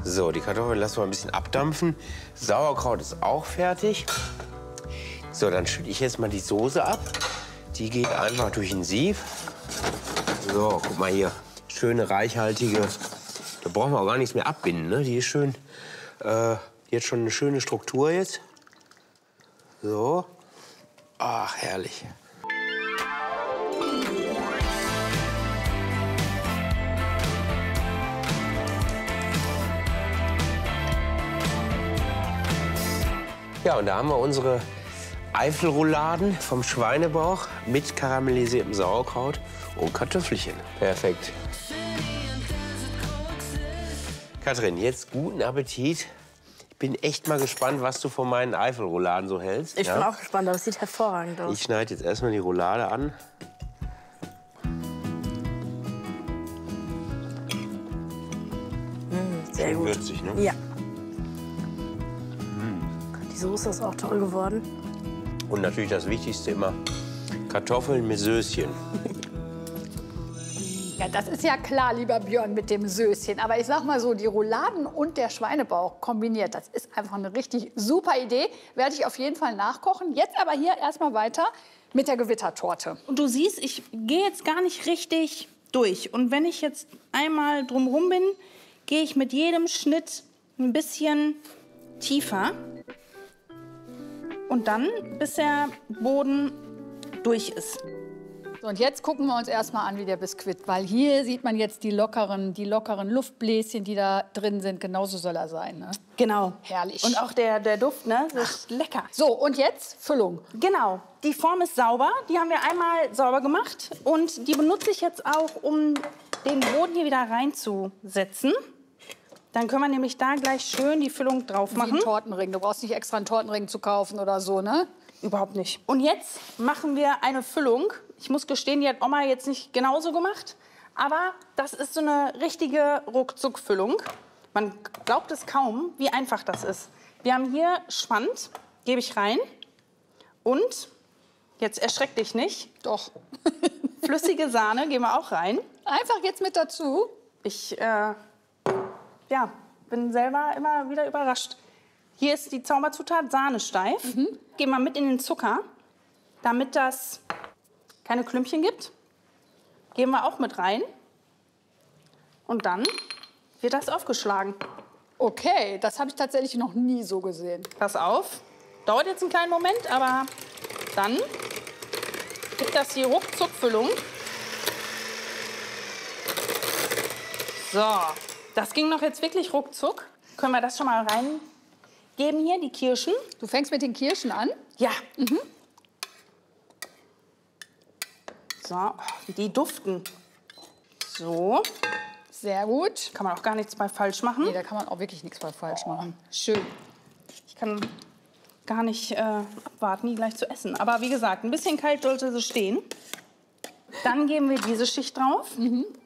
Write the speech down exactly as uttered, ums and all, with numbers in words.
So, die Kartoffeln lassen wir ein bisschen abdampfen. Sauerkraut ist auch fertig. So, dann schütte ich jetzt mal die Soße ab. Die geht einfach durch ein Sieb. So, guck mal hier. Schöne, reichhaltige. Da brauchen wir auch gar nichts mehr abbinden, ne? Die ist schön, äh, jetzt schon eine schöne Struktur jetzt. So. Ach, herrlich. Ja, und da haben wir unsere Eifelrouladen vom Schweinebauch mit karamellisiertem Sauerkraut und Kartoffelchen. Perfekt. Katrin, jetzt guten Appetit. Ich bin echt mal gespannt, was du von meinen Eifelrouladen so hältst. Ich ja? bin auch gespannt, aber es sieht hervorragend aus. Ich schneide jetzt erstmal die Roulade an. Mm, sehr Schön gut. würzig, ne? Ja. Die Soße ist auch toll geworden. Und natürlich das Wichtigste immer, Kartoffeln mit Söschen. Ja, das ist ja klar, lieber Björn, mit dem Söschen. Aber ich sag mal so, die Rouladen und der Schweinebauch kombiniert, das ist einfach eine richtig super Idee. Werde ich auf jeden Fall nachkochen. Jetzt aber hier erstmal weiter mit der Gewittertorte. Und du siehst, ich gehe jetzt gar nicht richtig durch. Und wenn ich jetzt einmal drumherum bin, gehe ich mit jedem Schnitt ein bisschen tiefer. Und dann, bis der Boden durch ist. So, und jetzt gucken wir uns erstmal an, wie der Biskuit, weil hier sieht man jetzt die lockeren, die lockeren Luftbläschen, die da drin sind. Genauso soll er sein, ne? Genau. Herrlich. Und auch der, der Duft, ne? Das ist lecker. So, und jetzt Füllung. Genau. Die Form ist sauber. Die haben wir einmal sauber gemacht. Und die benutze ich jetzt auch, um den Boden hier wieder reinzusetzen. Dann können wir nämlich da gleich schön die Füllung drauf machen. Wie ein Tortenring. Du brauchst nicht extra einen Tortenring zu kaufen oder so, ne? Überhaupt nicht. Und jetzt machen wir eine Füllung. Ich muss gestehen, die hat Oma jetzt nicht genauso gemacht. Aber das ist so eine richtige Ruckzuck-Füllung. Man glaubt es kaum, wie einfach das ist. Wir haben hier Schwand, gebe ich rein. Und, jetzt erschreck dich nicht, Doch. flüssige Sahne geben wir auch rein. Einfach jetzt mit dazu. Ich äh, ja, bin selber immer wieder überrascht. Hier ist die Zauberzutat Sahne steif. Mhm. Gehen wir mit in den Zucker, damit das keine Klümpchen gibt. Geben wir auch mit rein. Und dann wird das aufgeschlagen. Okay, das habe ich tatsächlich noch nie so gesehen. Pass auf. Dauert jetzt einen kleinen Moment, aber dann gibt das die Ruckzuck-Füllung. So, das ging doch jetzt wirklich ruckzuck. Können wir das schon mal reingeben hier, die Kirschen? Du fängst mit den Kirschen an? Ja. Mhm. So, die duften. So. Sehr gut. Kann man auch gar nichts bei falsch machen. Nee, da kann man auch wirklich nichts bei falsch machen. Schön. Ich kann gar nicht äh, abwarten, die gleich zu essen. Aber wie gesagt, ein bisschen kalt sollte sie stehen. Dann geben wir diese Schicht drauf. Mhm.